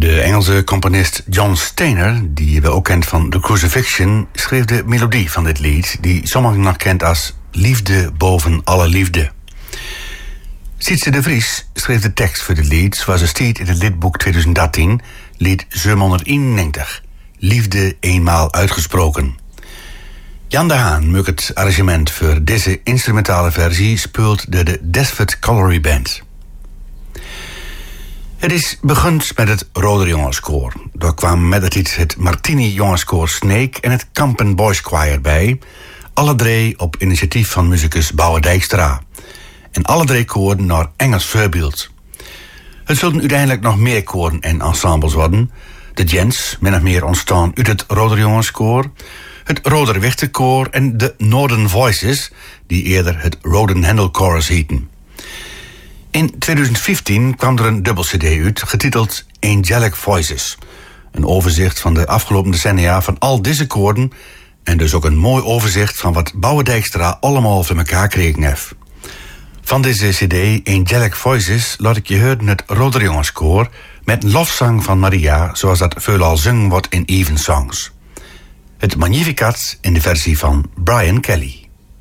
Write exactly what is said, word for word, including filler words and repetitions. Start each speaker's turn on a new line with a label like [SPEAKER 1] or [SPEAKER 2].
[SPEAKER 1] De Engelse componist John Stainer, die we ook kent van The Crucifixion, schreef de melodie van dit lied, die sommigen nog kent als Liefde boven alle liefde. Sietse de Vries schreef de tekst voor dit lied, zoals er staat in het liedboek twintig dertien, lied zevenhonderdeenennegentig, Liefde eenmaal uitgesproken. Jan de Haan maakt het arrangement voor deze instrumentale versie, speelt de, de Desford Colliery Band. Het is begund met het Roder Jongenskoor. Daar kwam met het iets het Martini Jongenskoor Snake en het Kampen Boys Choir bij. Alle drie op initiatief van muzikus Bouwe Dijkstra. En alle drie koorden naar Engels voorbeeld. Het zullen uiteindelijk nog meer koren en ensembles worden. De Gens, min of meer ontstaan uit het Roder Jongenskoor. Het Roder Wichterkoor en de Northern Voices, die eerder het Roden Handel Chorus heten. In twintig vijftien kwam er een dubbel cd uit, getiteld Angelic Voices. Een overzicht van de afgelopen decennia van al deze koorden en dus ook een mooi overzicht van wat Bouwe Dijkstra allemaal voor elkaar kregen heeft. Van deze cd Angelic Voices laat ik je horen het Roder Jongenskoor met een lofzang van Maria, zoals dat veelal zingen wordt in Evensongs. Het Magnificat in de versie van Brian Kelly.